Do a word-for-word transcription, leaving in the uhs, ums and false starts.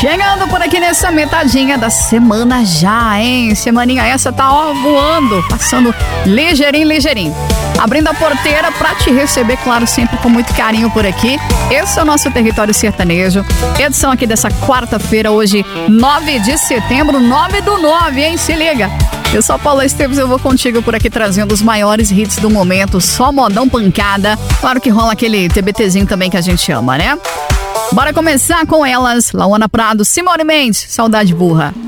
Chegando por aqui nessa metadinha da semana já, hein? Semaninha essa tá ó, voando, passando ligeirinho, ligeirinho. Abrindo a porteira pra te receber, claro, sempre com muito carinho por aqui. Esse é o nosso Território Sertanejo. Edição aqui dessa quarta-feira, hoje, nove de setembro, nove do nove, hein? Se liga. Eu sou a Paula Esteves, eu vou contigo por aqui trazendo os maiores hits do momento, só modão pancada. Claro que rola aquele TBTzinho também que a gente ama, né? Bora começar com elas, Lauana Prado, Simone Mendes, Saudade Burra.